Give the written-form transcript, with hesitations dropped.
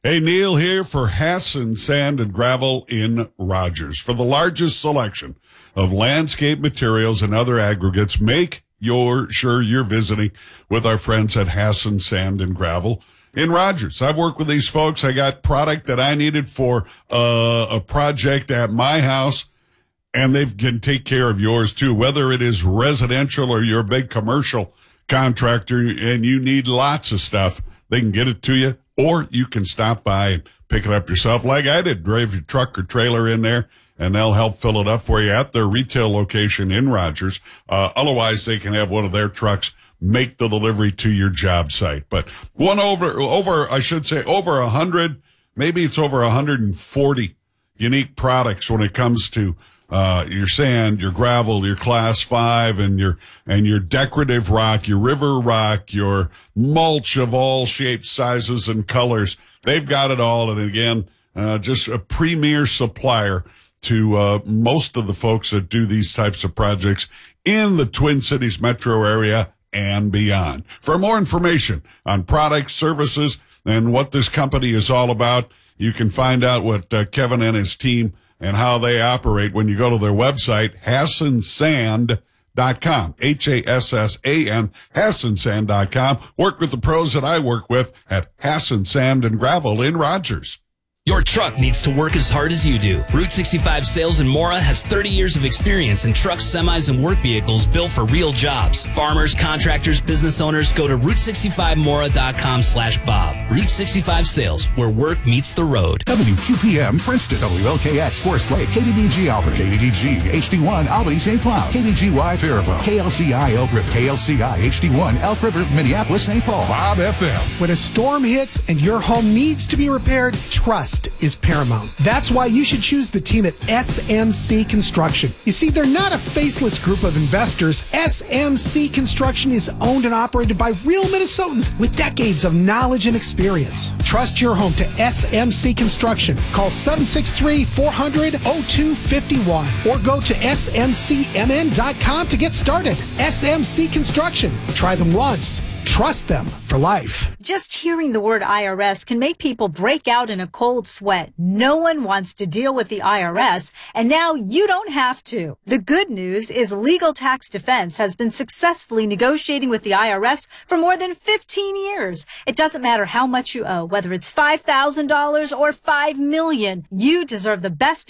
Hey, Neil here for Hassan Sand and Gravel in Rogers. For the largest selection of landscape materials and other aggregates, make sure you're visiting with our friends at Hassan Sand and Gravel in Rogers. I've worked with these folks. I got product that I needed for a project at my house, and they can take care of yours too, whether it is residential or you're a big commercial contractor and you need lots of stuff. They can get it to you, or you can stop by and pick it up yourself like I did. Drive your truck or trailer in there, and they'll help fill it up for you at their retail location in Rogers. Otherwise, they can have one of their trucks make the delivery to your job site. But over 100, maybe it's over 140 unique products when it comes to your sand, your gravel, your class 5, and your decorative rock, your river rock, your mulch of all shapes, sizes, and colors. They've got it all. And again, just a premier supplier to most of the folks that do these types of projects in the Twin Cities metro area and beyond. For more information on products, services, and what this company is all about, you can find out what Kevin and his team and how they operate when you go to their website, HassanSand.com, HASSAN, HassanSand.com. Work with the pros that I work with at Hassan Sand and Gravel in Rogers. Your truck needs to work as hard as you do. Route 65 Sales in Mora has 30 years of experience in trucks, semis, and work vehicles built for real jobs. Farmers, contractors, business owners, go to Route65Mora.com/Bob. Route 65 Sales, where work meets the road. WQPM, Princeton, WLKX, Forest Lake, KDDG, Albert, KDDG, HD1, Albany, St. Cloud, KDGY, Faribault, KLCI, Elk River, KLCI, HD1, Elk River, Minneapolis, St. Paul, Bob FM. When a storm hits and your home needs to be repaired, trust is paramount. That's why you should choose the team at SMC Construction. You see, they're not a faceless group of investors. SMC Construction is owned and operated by real Minnesotans with decades of knowledge and experience. Trust your home to SMC Construction. Call 763-400-0251 or go to smcmn.com to get started. SMC Construction. Try them once. Trust them for life. Just hearing the word IRS can make people break out in a cold sweat. No one wants to deal with the IRS, and now you don't have to. The good news is Legal Tax Defense has been successfully negotiating with the IRS for more than 15 years. It doesn't matter how much you owe, whether it's $5,000 or $5 million. You deserve the best